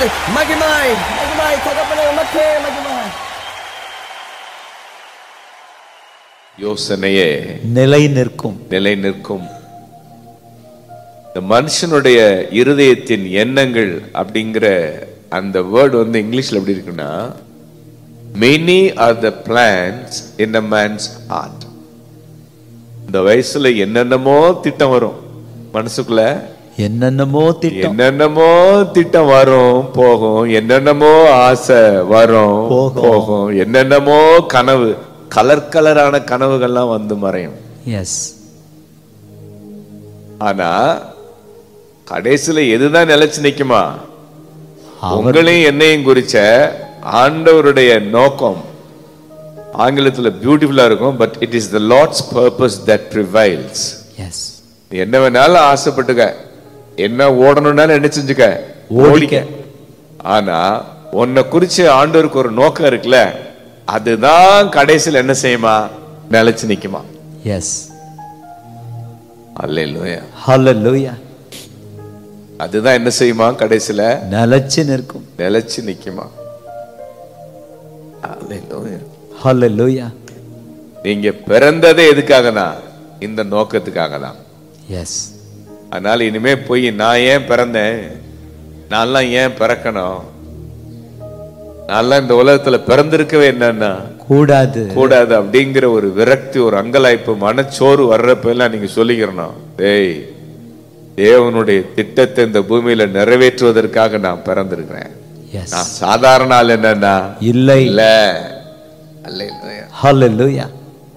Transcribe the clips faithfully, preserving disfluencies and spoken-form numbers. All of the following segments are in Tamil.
நாமத்தில் மகிமை மகிமை தகப்பனே உமக்கே மகிமை. யோசனையே நிலை நிற்கும். நிலை நிற்கும். இந்த மனுஷனுடைய இருதயத்தின் எண்ணங்கள் அப்படிங்கிற அந்த வேர்டு வந்து இங்கிலீஷ்ல எப்படி இருக்குன்னா, many are the plans in a man's heart. இந்த வயசுல என்னென்னமோ திட்டம் வரும் மனசுக்குள்ள, என்னென்னமோ திட்டம் என்னென்னமோ திட்டம் வரும் போகும், என்னென்னமோ ஆசை வரும் போகும், என்னென்னமோ கனவு, கலர் கலரான கனவுகள்லாம் வந்து மறையும். எஸ். ஆனா கடைசியில எதுதான் நிலைச்சு நிக்குமா? உங்களையும் என்னையும் குறிச்ச ஆண்டவருடைய நோக்கம் ஆங்கிலத்துல பியூட்டிஃபுல்லா இருக்கும். But it is the Lord's purpose that prevails. S. என்ன வேணாலும் ஆசைப்பட்டுக்க, என்ன ஓடணும்னாலும் என்ன செஞ்சுக்க, ஓடிக்க. ஆனா உன்னை குறிச்சு ஆண்டவருக்கு ஒரு நோக்கம் இருக்குல்ல, அதுதான் கடைசியில் என்ன செய்யுமா? நிலைச்சு நிக்குமா? எஸ். அல்லேலூயா ஹல்லேலூயா. அதுதான் என்ன செய்யுமா? கடைசியில நிலைச்சு நிற்கும், நிலைச்சு நிக்குமா? அல்லேலூயா ஹல்லேலூயா. நீங்க பிறந்ததே எதுக்காகனா? இந்த நோக்கத்துக்காக தான். எஸ். அதனால இனிமே போய் நான் ஏன் பிறந்தேன், நான்லாம் ஏன் பிறக்கணும், நான்லாம் இந்த உலகத்துல பிறந்திருக்கவே என்னன்னா கூடாது கூடாது அப்படிங்கிற ஒரு விரக்தி, ஒரு அங்கலாய்ப்பு, மனச்சோறு வர்றப்ப எல்லாம் நீங்க சொல்லிக்கிறணும், டேய் தேவனுடைய திட்டத்தை இந்த பூமியில நிறைவேற்றுவதற்காக நான் பிறந்திருக்கிறேன். நான் சாதாரண ஆள் என்னன்னா இல்லை இல்ல. அல்லேலூயா ஹல்லேலூயா.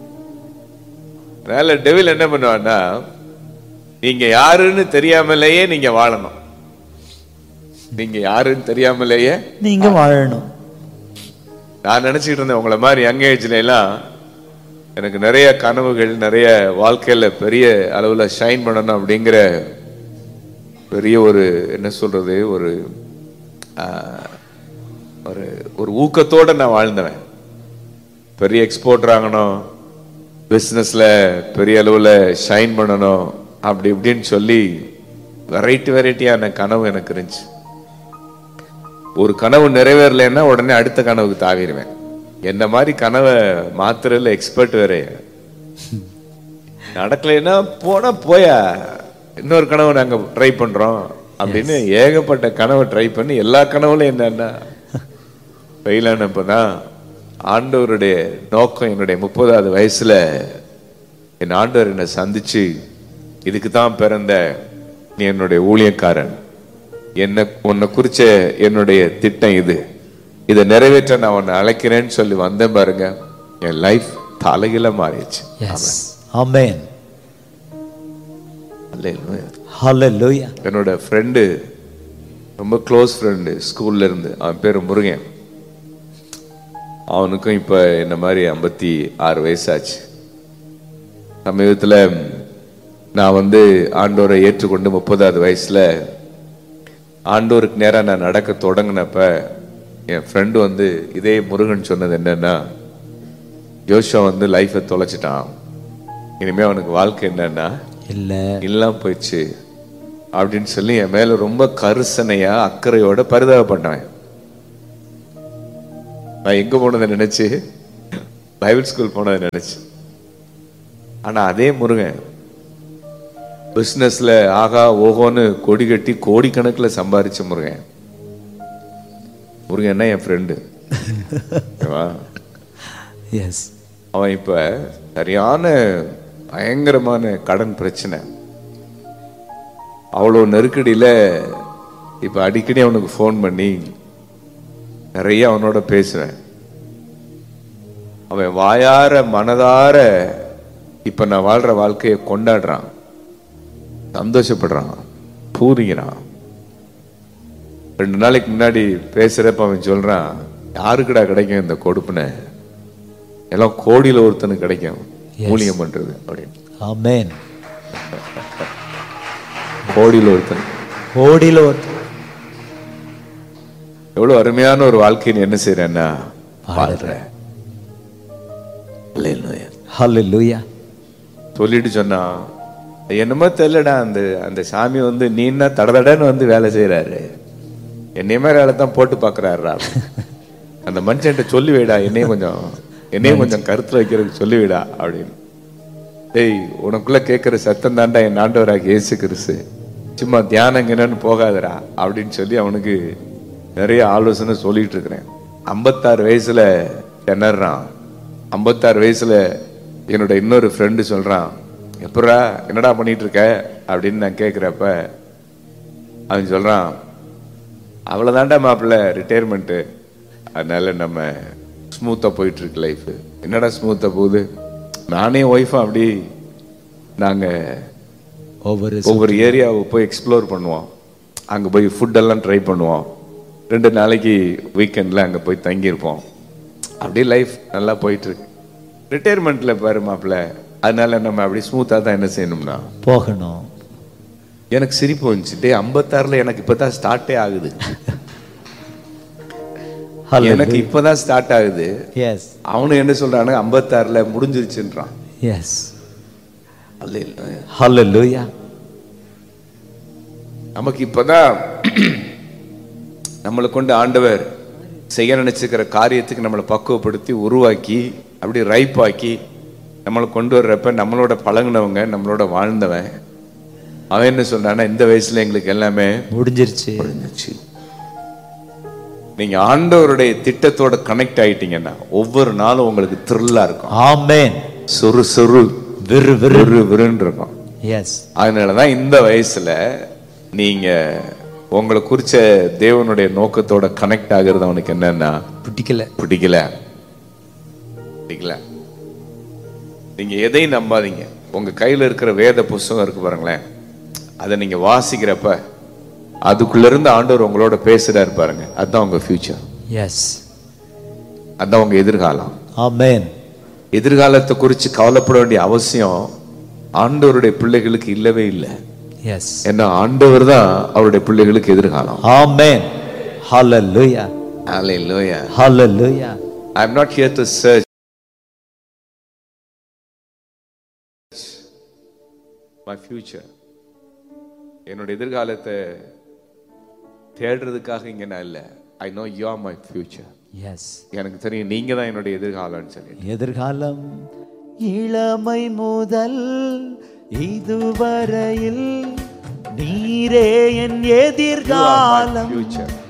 அதனால டெவில் என்ன பண்ணுவான்னா, நீங்க யாருன்னு தெரியாமலேயே நீங்க வாழணும். நீங்க யாருன்னு தெரியாமலேயே நீங்க வாழணும். நான் நினைச்சுக்கிட்டு இருந்தேன் உங்களை மாதிரி யங் ஏஜ்ல எல்லாம் எனக்கு நிறைய கனவுகள், நிறைய வாழ்க்கையில பெரிய அளவுல ஷைன் பண்ணணும் அப்படிங்கிற பெரிய ஒரு என்ன சொல்றது ஒரு ஒரு ஒரு ஊக்கத்தோட நான் வாழ்ந்தவன். பெரிய எக்ஸ்போர்ட் ஆகணும், பிசினஸ்ல பெரிய அளவுல ஷைன் பண்ணணும், அப்படி இப்படின்னு சொல்லி வெரைட்டி வெரைட்டியான கனவு எனக்கு இருந்துச்சு. ஒரு கனவு நிறைவேறலைன்னா உடனே அடுத்த கனவுக்கு தாவிடுவேன். என்ன மாதிரி கனவை மாத்திரல எக்ஸ்பர்ட் வேற. நடக்கலைன்னா போனா போயா, இன்னொரு கனவு நாங்க ட்ரை பண்றோம் அப்படின்னு ஏகப்பட்ட கனவை ட்ரை பண்ணி எல்லா கனவுலையும் என்னன்னா ஃபெயில் ஆனப்பதான் ஆண்டவருடைய நோக்கம். என்னுடைய முப்பதாவது வயசுல என் ஆண்டவர் என்னை சந்திச்சு, இதுக்கு தான் பிறந்த நீ என்னுடைய ஊழியக்காரன், என்ன உன்னை குறிச்ச என்னுடைய திட்டம் இது, இதை நிறைவேற்ற நான் உன்னை அழைக்கிறேன்னு சொல்லி வந்தேன் பாருங்க. என் லைஃப் தலையில மாறிடுச்சு. ஆமென். அல்லேலூயா ஹல்லேலூயா. என்னோட ஃப்ரெண்டு, ரொம்ப க்ளோஸ் ஃப்ரெண்டு ஸ்கூல்ல இருந்து, அவன் பேரு முருகன். அவனுக்கும் இப்ப என்ன மாதிரி ஐம்பத்தி ஆறு வயசாச்சு. சமீபத்தில் நான் வந்து ஆண்டோரை ஏற்றுக்கொண்டு முப்பதாவது வயசுல ஆண்டோருக்கு நேரம் நான் நடக்க தொடங்கினப்ப என் ஃப்ரெண்டு வந்து இதே முருகன் சொன்னது என்னன்னா, ஜோஷா வந்து லைஃபை தொலைச்சிட்டான், இனிமே அவனுக்கு வாழ்க்கை என்னன்னா இல்ல இல்லாம போயிடுச்சு அப்படின்னு சொல்லி என் மேல ரொம்ப கருசனையா அக்கறையோட பரிதாபப்பட்டவன். நான் எங்க போனதை நினைச்சு, பைபிள் ஸ்கூல் போனதை நினைச்சு. ஆனா அதே முருகன் பிசினஸ்ல ஆகா ஓஹோன்னு கொடி கட்டி கோடிக்கணக்கில் சம்பாதிச்ச முருகன். முருகன் என் ஃப்ரெண்டு. எஸ். அவன் இப்ப சரியான பயங்கரமான கடன் பிரச்சனை, அவ்வளோ நெருக்கடியில இப்ப அடிக்கடி அவனுக்கு ஃபோன் பண்ணி நிறைய அவனோட பேசுவேன். அவன் வாயார மனதார இப்ப நான் வாழ்ற வாழ்க்கையை கொண்டாடுறான், சந்தோஷப்படுறான், பூரிக்கிறான். ரெண்டு நாளைக்கு முன்னாடி பேசுறப்ப அவன் சொல்றான், யாருக்குடா கிடைக்கும் இந்த கொடுப்புன, எல்லாம் கோடியில ஒருத்தனுக்கு கிடைக்கும் ஊழியம் பண்றது அப்படின்னு. ஆமென். கோடியில ஒருத்தன், கோடியில ஒருத்தன். எவ்வளவு அருமையான ஒரு வாழ்க்கைன்னு என்ன செய்யறேன்னா வாழ்றேன். ஹல்லேலூயா. சொல்லிட்டு சொன்னா, என்னமோ தெரியலடா, அந்த அந்த சாமி வந்து நீன்னா தடதடன்னு வந்து வேலை செய்யறாரு, என்னைய மாதிரி ஆளை தான் போட்டு பார்க்குறாருடா. அந்த மனுஷன்ட்ட சொல்லி வைடா, என்னையும் கொஞ்சம் என்னையும் கொஞ்சம் கருத்துல வைக்கிறதுக்கு சொல்லி வைடா அப்படின்னு. டேய், உனக்குள்ள கேட்கிற சத்தம் தாண்டா என் ஆண்டவராக இயேசு கிறிஸ்து, சும்மா தியானம் என்னன்னு போகாதடா அப்படின்னு சொல்லி அவனுக்கு நிறைய ஆலோசனை சொல்லிட்டு இருக்கிறேன். ஐம்பத்தாறு வயசுல திணறான். ஐம்பத்தாறு வயசுல என்னோட இன்னொரு ஃப்ரெண்டு சொல்றான், எப்படா என்னடா பண்ணிட்டு இருக்க அப்படின்னு நான் கேட்குறப்ப அவன் சொல்றான், அவ்வளோதாண்டா மாப்பிள்ள ரிட்டையர்மெண்ட்டு, அதனால நம்ம ஸ்மூத்தாக போயிட்டு இருக்கு லைஃப். என்னடா ஸ்மூத்தாக போகுது, நானே ஒய்ஃபும் அப்படி நாங்கள் ஒவ்வொரு ஒவ்வொரு ஏரியாவை போய் எக்ஸ்ப்ளோர் பண்ணுவோம், அங்கே போய் ஃபுட்டெல்லாம் ட்ரை பண்ணுவோம், ரெண்டு நாளைக்கு வீக்கெண்டில் அங்கே போய் தங்கியிருப்போம், அப்படியே லைஃப் நல்லா போயிட்டுருக்கு. ரிட்டையர்மெண்ட்டில் பாரு மாப்பிள்ள, அதனால நம்ம அப்படி ஸ்மூத்தாக தான் என்ன செய்யணும்னா போகணும். எனக்கு சிரிப்பு வந்துச்சு. டே, ஐம்பத்தாறுல எனக்கு இப்போ தான் ஸ்டார்ட்டே ஆகுது. எனக்கு இப்பதான் ஸ்டார்ட் ஆகுது. எஸ். அவனு என்ன சொல்றானு ஐம்பத்தாறுல முடிஞ்சிருச்சுன்றான். எஸ். அல்லேலூயா. ஹல்லேலூயா. நமக்கு இப்பதான் நம்மளை கொண்டு ஆண்டவர் செய்ய நினைச்சுக்கிற காரியத்துக்கு நம்மளை பக்குவப்படுத்தி உருவாக்கி அப்படி ரைப்பாக்கி நம்மளை கொண்டு வர்றப்ப நம்மளோட பழகினவங்க நம்மளோட வாழ்ந்தவன் அவன் என்ன சொல்றானா, இந்த வயசுல எங்களுக்கு எல்லாமே முடிஞ்சிருச்சு முடிஞ்சிருச்சு. நீங்க ஆண்டவருடைய திட்டத்தோட கனெக்ட் ஆயிட்டீங்கன்னா ஒவ்வொரு நாளும் உங்களுக்கு த்ரில்லா இருக்கும். ஆமென். சொரு சொரு விறு விறு விறுன்னு இருக்கும். எஸ். அதனாலதான் இந்த வயசுல நீங்க உங்களை குறிச்ச தேவனுடைய நோக்கத்தோட கனெக்ட் ஆகுறது அவனுக்கு என்னன்னா பிடிக்கல பிடிக்கல பிடிக்கல. நீங்க எதையும் நம்பாதீங்க. உங்க கையில இருக்கிற வேத புஸ்தகம் இருக்கு பாருங்களேன், அதை நீங்க வாசிக்கிறப்ப அதுக்குள்ள இருந்து ஆண்டவர் உங்களோட பேசுறாரு பாருங்க, அதுதான் உங்க ஃபியூச்சர். எஸ். அதுதான் உங்க எதிர்காலம். ஆமென். எதிர்காலத்தை குறித்து கவலைப்பட வேண்டிய அவசியம் ஆண்டவருடைய பிள்ளைகளுக்கு இல்லவே இல்லை. எஸ். ஏன்னா ஆண்டவர் தான் அவருடைய பிள்ளைகளுக்கு எதிர்காலம். ஆமென். ஹல்லேலூயா. ஹல்லேலூயா. ஹல்லேலூயா. I am not here to search my future. என்னோட எதிர்காலத்தை தேடுறதுக்காக இங்க நான் இல்லை. I know you are my future. S. எனக்கு தெரியும் நீங்க தான் என்னோட எதிர்காலம்னு சொல்லி. எதிர்காலம் இளமை முதல் இதுவரையில் நீரே என் எதிர்காலம். future.